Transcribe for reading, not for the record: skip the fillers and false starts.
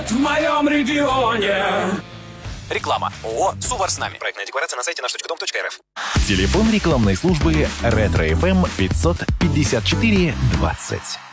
В моем регионе. Реклама. ООО «Сувар с нами». Проектная декларация на сайте наш.дом.рф. Телефон рекламной службы «Ретро-ФМ» 554 20.